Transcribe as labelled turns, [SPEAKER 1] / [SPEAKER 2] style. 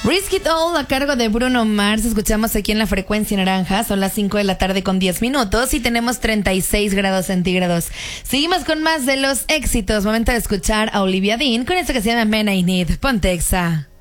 [SPEAKER 1] Risk It All a cargo de Bruno Mars. Escuchamos aquí en la frecuencia naranja. Son las 5 de la tarde con 10 minutos y tenemos 36 grados centígrados. Seguimos con más de los éxitos. Momento de escuchar a Olivia Dean con esto que se llama Men I Need. Ponte Exa.